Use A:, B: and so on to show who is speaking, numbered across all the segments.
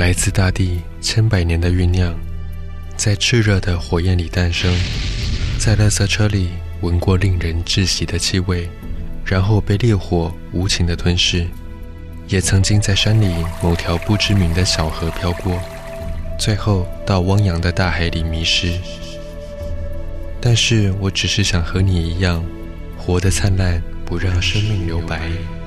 A: 来自大地千百年的酝酿，在炽热的火焰里诞生，在垃圾车里闻过令人窒息的气味，然后被烈火无情的吞噬，也曾经在山里某条不知名的小河飘过，最后到汪洋的大海里迷失。但是我只是想和你一样，活得灿烂，不让生命留白。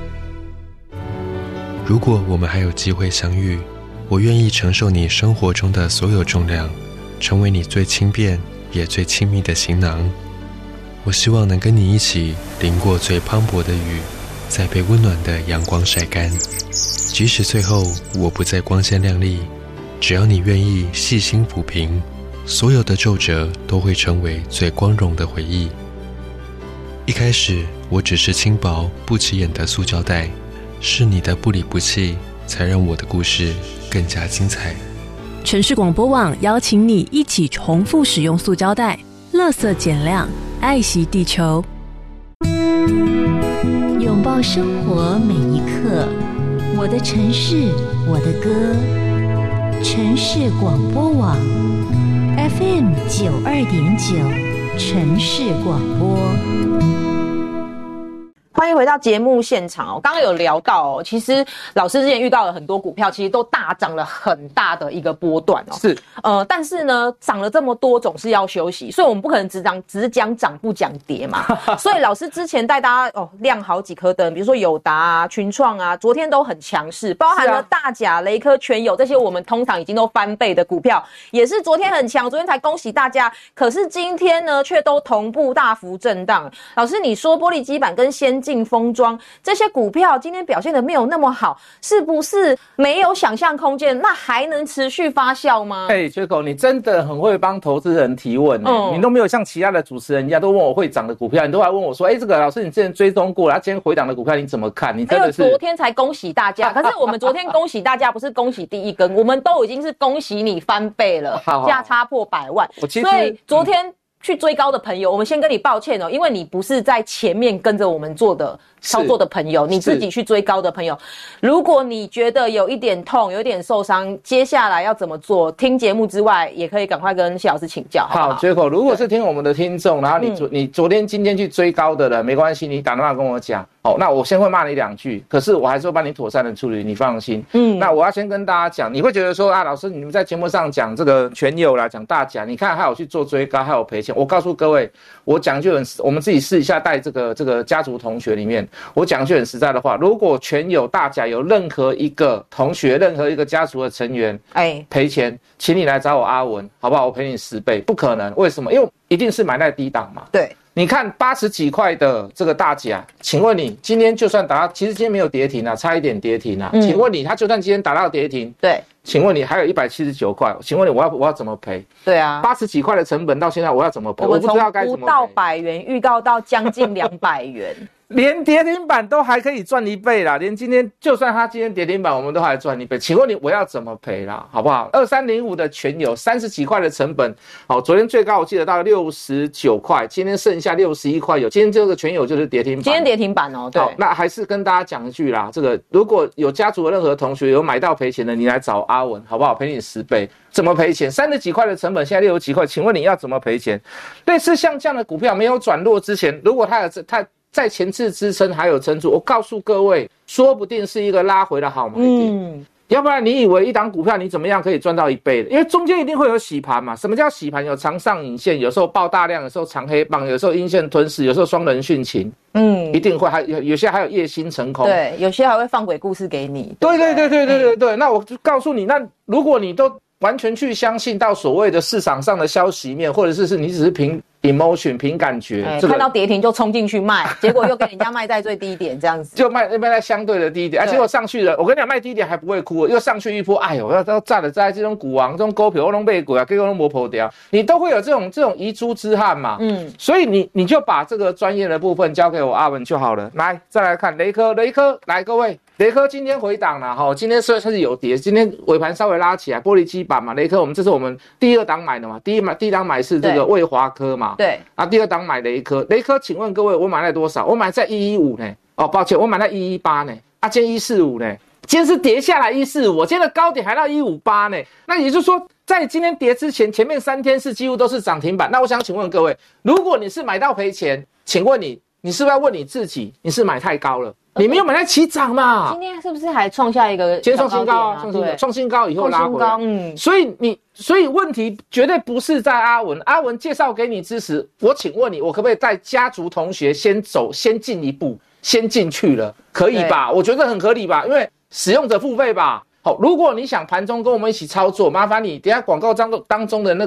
A: 如果我们还有机会相遇，我愿意承受你生活中的所有重量，成为你最轻便也最亲密的行囊。我希望能跟你一起淋过最磅礴的雨，再被温暖的阳光晒干。即使最后我不再光鲜亮丽，只要你愿意细心抚平，所有的皱褶都会成为最光荣的回忆。一开始我只是轻薄不起眼的塑胶袋，是你的不离不弃才让我的故事更加精彩。
B: 城市广播网邀请你一起重复使用塑胶袋，垃圾减量，爱惜地球。
C: 拥抱生活每一刻，我的城市，我的歌。城市广播网 FM 92.9，城市广播。
D: 欢迎回到节目现场哦。刚刚有聊到哦，其实老师之前预告了很多股票，其实都大涨了很大的一个波段哦。
E: 是，
D: 但是呢，涨了这么多，总是要休息，所以我们不可能只讲涨不讲跌嘛。所以老师之前带大家亮好几颗灯，比如说友达啊、群创啊，昨天都很强势，包含了大甲、雷科、全友这些我们通常已经都翻倍的股票，也是昨天很强，昨天才恭喜大家。可是今天呢，却都同步大幅震荡。老师，你说玻璃基板跟先进封装这些股票今天表现的没有那么好，是不是没有想象空间？那还能持续发酵吗？
E: 缺口，你真的很会帮投资人提问，你都没有像其他的主持人一样都问我会涨的股票，你都还问我说，这个老师你之前追踪过了，今天回档的股票你怎么看？你真的是
D: 昨天才恭喜大家，可是我们昨天恭喜大家不是恭喜第一根，我们都已经是恭喜你翻倍了，价差破100万。所以昨天去追高的朋友，我们先跟你抱歉哦，因为你不是在前面跟着我们做的操作的朋友，你自己去追高的朋友，如果你觉得有一点痛，有一点受伤，接下来要怎么做？听节目之外，也可以赶快跟谢老师请教，好不好？
E: 缺口，如果是听我们的听众，然后你昨天、今天去追高的人，没关系，你打电话跟我讲。那我先会骂你2句，可是我还是会帮你妥善的处理，你放心。那我要先跟大家讲，你会觉得说老师你们在节目上讲这个全友啦，讲大甲，你看还有去做追高，还有赔钱。我告诉各位，我讲句我们自己试一下带这个家族同学里面，我讲句很实在的话，如果全友大甲有任何一个同学、任何一个家族的成员赔钱，请你来找我阿文，好不好？我赔你10倍，不可能。为什么？因为一定是买在低档嘛。
D: 对。
E: 你看80几块的这个大甲，请问你今天就算打到，其实今天没有跌停啊，差一点跌停啊。请问你，他就算今天打到跌停，
D: 对，
E: 请问你还有179块，请问你我要怎么赔？
D: 对啊
E: ，80几块的成本到现在我要怎么赔？
D: 我
E: 不知道该怎么赔。
D: 不到100元预告到将近200元。
E: 连跌停板都还可以赚1倍啦，连今天就算他今天跌停板，我们都还赚1倍。请问你我要怎么赔啦？好不好？2305的全友30几块的成本，昨天最高我记得到69块，今天剩下61块有。今天这个全友就是跌停板，
D: 今天跌停板哦。对，
E: 那还是跟大家讲一句啦，这个如果有家族的任何同学有买到赔钱的，你来找阿文，好不好？赔你10倍。怎么赔钱？30几块的成本，现在60几块，请问你要怎么赔钱？类似像这样的股票没有转弱之前，如果它在前次支撑还有撑住，我告诉各位，说不定是一个拉回的好买点。要不然你以为一档股票你怎么样可以赚到1倍的？因为中间一定会有洗盘嘛。什么叫洗盘？有长上影线，有时候爆大量，有时候长黑棒，有时候阴线吞噬，有时候双人殉情。一定会，有些还有夜星成空。
D: 对，有些还会放鬼故事给你。
E: 对。那我就告诉你，那如果你都完全去相信到所谓的市场上的消息面，或者是你只是凭 emotion 凭感觉，
D: 看到跌停就冲进去卖，结果又给人家卖在最低点，这样子
E: 就卖在相对的低点，结果上去了，我跟你讲卖低点还不会哭，又上去一波，哎呦，要炸了在这种股王，这种股票我都被鬼啊，结果都没破掉，你都会有这种遗珠之憾嘛，所以你就把这个专业的部分交给我阿文就好了。来，再来看雷科，来各位。雷科今天回档了，今天虽然是有跌，今天尾盘稍微拉起来，玻璃基板嘛，雷科这是我们第2档买的嘛，第一档买是这个卫华科嘛，
D: 对，
E: 第2档买雷科，请问各位我买在多少？我买在115呢，抱歉，我买在118呢，今天145呢， 今天是跌下来145，今天的高点还到158呢。那也就是说，在今天跌之前，前面3天是几乎都是涨停板。那我想请问各位，如果你是买到赔钱，请问你是不是要问你自己，你是买太高了？你没有买在起涨嘛？
D: 今天是不是还创下一个？
E: 今天创新高啊，创新高以后拉回来。所以问题绝对不是在阿文介绍给你支持。我请问你，我可不可以带家族同学先进一步，先进去了，可以吧？我觉得很合理吧，因为使用者付费吧。好，如果你想盘中跟我们一起操作，麻烦你等一下广告当中的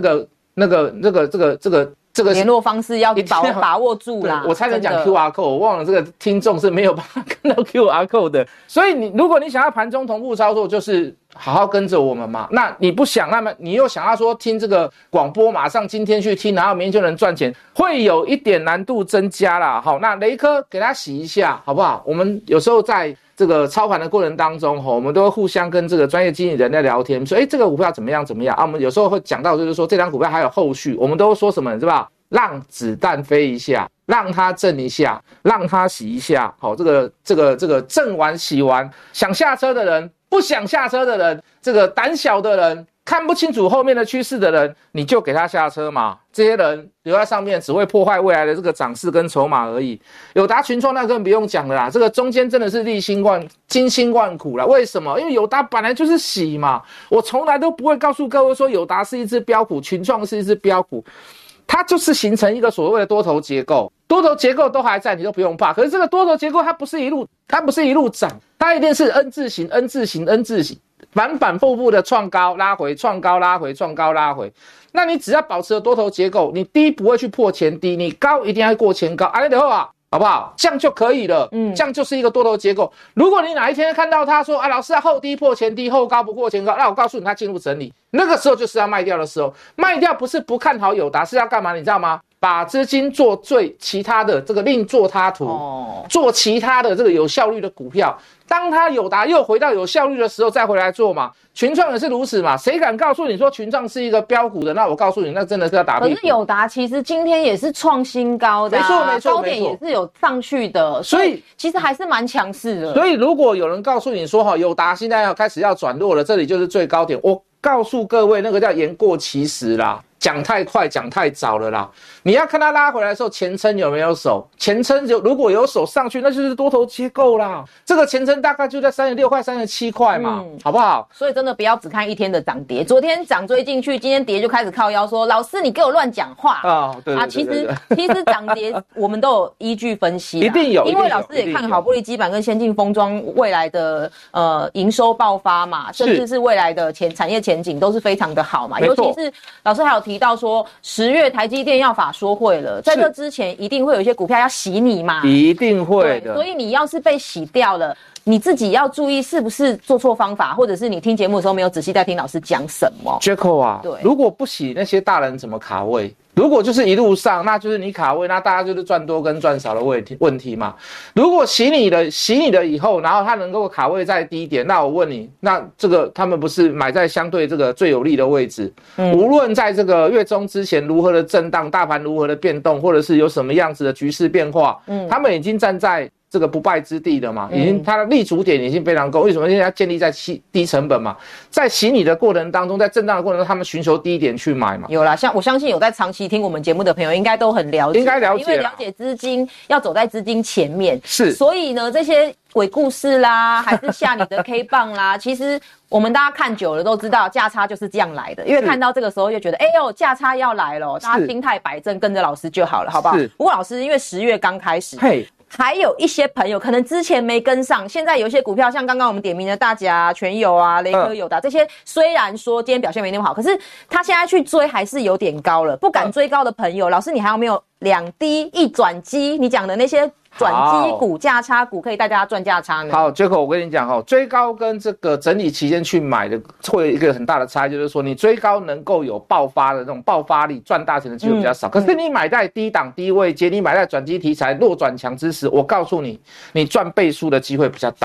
E: 这个
D: 联络方式要把握住啦，
E: 我才能讲 QR code， 我忘了这个听众是没有办法看到 QR code 的，所以如果你想要盘中同步操作，就是好好跟着我们嘛。那你不想，那么你又想要说听这个广播，马上今天去听，然后明天就能赚钱，会有一点难度增加啦。好，那雷科给他洗一下，好不好？我们有时候在这个操盘的过程当中，我们都会互相跟这个专业经理人在聊天，说，这个股票怎么样啊？我们有时候会讲到，就是说这张股票还有后续，我们都说什么，是吧？让子弹飞一下，让它震一下，让它洗一下。好，这个震完洗完，想下车的人，不想下车的人，这个胆小的人，看不清楚后面的趋势的人，你就给他下车嘛。这些人留在上面只会破坏未来的这个涨势跟筹码而已。友达群创那更不用讲了啦，这个中间真的是精心万苦啦。为什么？因为友达本来就是洗嘛，我从来都不会告诉各位说友达是一只标股，群创是一只标股。它就是形成一个所谓的多头结构，多头结构都还在，你都不用怕。可是这个多头结构它不是一路涨，它一定是 N 字形，反复的创高拉回，创高拉回，创高拉回。那你只要保持多头结构，你低不会去破前低，你高一定要过前高，就好啊。好不好？这样就可以了。这样就是一个多头结构。如果你哪一天看到他说老师后低破前低，后高不过前高，那我告诉你，他进入整理，那个时候就是要卖掉的时候。卖掉不是不看好友达，是要干嘛？你知道吗？把资金做其他的这个另做他途，做其他的这个有效率的股票。当他友达又回到有效率的时候，再回来做嘛。群创也是如此嘛。谁敢告诉你说群创是一个标股的？那我告诉你，那真的是要打屁股。
D: 可是友达其实今天也是创新高的，没错，高点也是有上去的，所以其实还是蛮强势的。
E: 所以如果有人告诉你说友达现在开始要转弱了，这里就是最高点，我告诉各位，那个叫言过其实啦。讲太快，讲太早了啦！你要看它拉回来的时候，前撑有没有守？前撑如果有守上去，那就是多头结构啦。这个前撑大概就在36块、37块嘛，好不好？
D: 所以真的不要只看一天的涨跌，昨天涨追进去，今天跌就开始靠腰说老师你给我乱讲话
E: 啊！对啊，
D: 其实涨跌我们都有依据分析，
E: 一定有，
D: 因为老师也看好玻璃基板跟先进封装未来的营收爆发嘛，甚至是未来的产业前景都是非常的好嘛，尤其是老师还有提到说10月台积电要法说会了，在这之前一定会有一些股票要洗你嘛，
E: 一定会的。
D: 所以你要是被洗掉了，你自己要注意是不是做错方法，或者是你听节目的时候没有仔细在听老师讲什么。
E: Jacko 啊，对，如果不洗那些大人怎么卡位？如果就是一路上，那就是你卡位，那大家就是赚多跟赚少的问题嘛。如果洗你的以后，然后他能够卡位在低点，那我问你，那这个他们不是买在相对这个最有利的位置？无论在这个月中之前如何的震荡，大盘如何的变动，或者是有什么样子的局势变化，他们已经站在这个不败之地的嘛，已经它的立足点已经非常够。为什么？因为它建立在低成本嘛，在洗你的过程当中，在震荡的过程中，他们寻求低点去买嘛。
D: 有啦，我相信有在长期听我们节目的朋友，应该都很了解，
E: 应该了解，
D: 因为了解资金要走在资金前面，
E: 是。所
D: 以呢，这些鬼故事啦，还是下你的 K 棒啦，其实我们大家看久了都知道，价差就是这样来的。因为看到这个时候就觉得，价差要来了，大家心态摆正，跟着老师就好了，好不好？不过老师因为10月刚开始，还有一些朋友可能之前没跟上，现在有一些股票，像刚刚我们点名的大甲、全友啊、雷科、友达这些，虽然说今天表现没那么好，可是他现在去追还是有点高了。不敢追高的朋友，老师你还有没有2低1转机？你讲的那些转机股、价差股可以带大家赚价差呢？
E: 好，Jacko，我跟你讲追高跟这个整理期间去买的会有一个很大的差异，就是说你追高能够有爆发的那种爆发力，赚大钱的机会比较少。可是你买在低档低位阶，你买在转机题材弱转强之时，我告诉你，你赚倍数的机会比较大。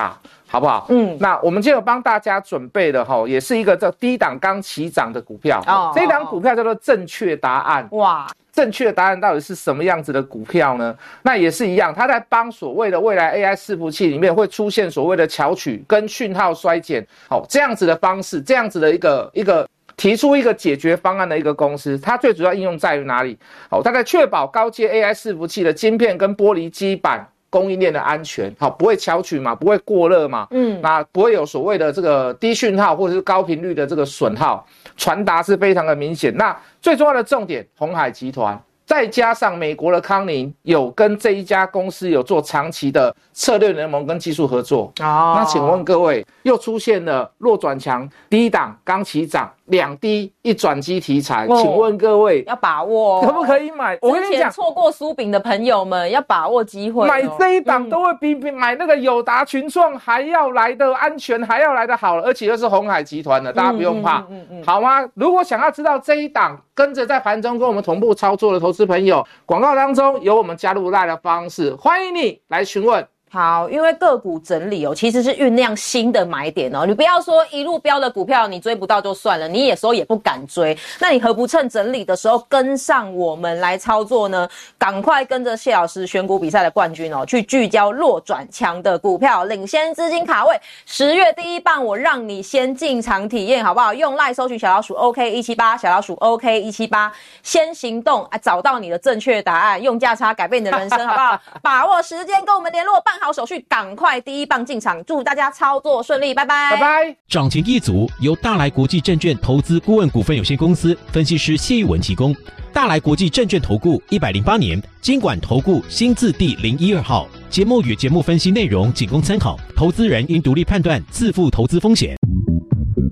E: 好不好？那我们今天有帮大家准备的也是一个叫低档刚起涨的股票。这一档股票叫做正确答案。哇，正确答案到底是什么样子的股票呢？那也是一样，它在帮所谓的未来 AI 伺服器里面会出现所谓的巧取跟讯号衰减，这样子的方式，这样子的一个提出一个解决方案的一个公司，它最主要应用在于哪里？它在确保高阶 AI 伺服器的晶片跟玻璃基板供应链的安全，不会巧取嘛，不会过热嘛，那不会有所谓的这个低讯号或者是高频率的这个损耗，传达是非常的明显。那最重要的重点，鸿海集团再加上美国的康宁有跟这一家公司有做长期的策略联盟跟技术合作。那请问各位，又出现了弱转强、低档刚起涨、2低一转机题材，请问各位
D: 要把握，
E: 可不可以买？我跟你讲，
D: 错过酥饼的朋友们要把握机会，
E: 买这一档都会比买那个友达、群创还要来的安全，还要来的好了，而且又是鸿海集团的，大家不用怕，好吗？如果想要知道这一档跟着在盘中跟我们同步操作的投资朋友，广告当中有我们加入 LINE 的方式，欢迎你来询问。
D: 好，因为个股整理其实是酝酿新的买点你不要说一路飙的股票你追不到就算了，你有时候也不敢追，那你何不趁整理的时候跟上我们来操作呢？赶快跟着谢老师选股比赛的冠军去聚焦弱转强的股票，领先资金卡位，10月第一棒我让你先进场体验，好不好？用 LINE 搜寻小老鼠 OK178， 小老鼠 OK178， 先行动找到你的正确答案，用价差改变你的人生，好不好？把握时间跟我们联络，办好手续，赶快第一棒进场，祝大家操作顺利，拜拜，
E: 拜拜。
F: 涨停一族由大来国际证券投资顾问股份有限公司分析师谢玉文提供。大来国际证券投顾108年金管投顾新字第012号。节目与节目分析内容仅供参考，投资人应独立判断，自负投资风险。